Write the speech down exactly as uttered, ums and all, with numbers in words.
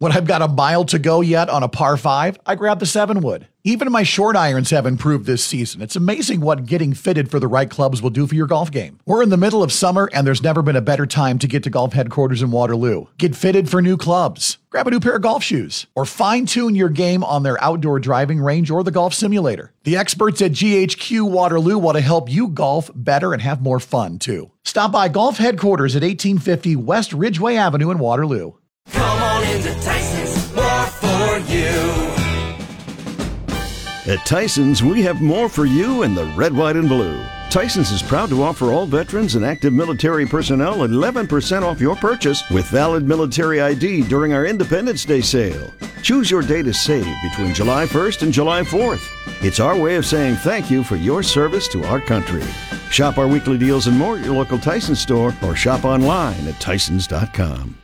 When I've got a mile to go yet on a par five, I grab the seven wood. Even my short irons have improved this season. It's amazing what getting fitted for the right clubs will do for your golf game. We're in the middle of summer, and there's never been a better time to get to Golf Headquarters in Waterloo. Get fitted for new clubs. Grab a new pair of golf shoes. Or fine-tune your game on their outdoor driving range or the golf simulator. The experts at G H Q Waterloo want to help you golf better and have more fun, too. Stop by Golf Headquarters at eighteen fifty West Ridgeway Avenue in Waterloo. Come on into Tyson's, more for you. At Tyson's, we have more for you in the red, white, and blue. Tyson's is proud to offer all veterans and active military personnel eleven percent off your purchase with valid military I D during our Independence Day sale. Choose your day to save between July first and July fourth. It's our way of saying thank you for your service to our country. Shop our weekly deals and more at your local Tyson's store or shop online at Tysons dot com.